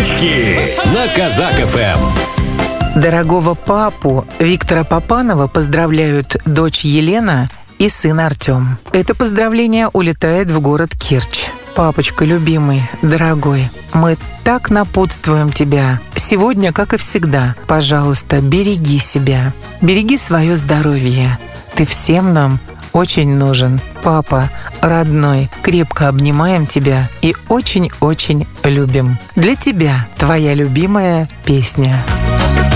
Подарочки на Казак ФМ. Дорогого папу Виктора Папанова поздравляют дочь Елена и сын Артем. Это поздравление улетает в город Керчь. Папочка, любимый, дорогой, мы так напутствуем тебя. Сегодня, как и всегда, пожалуйста, береги себя. Береги свое здоровье. Ты всем нам очень нужен. Папа, родной, крепко обнимаем тебя и очень-очень любим. Для тебя твоя любимая песня.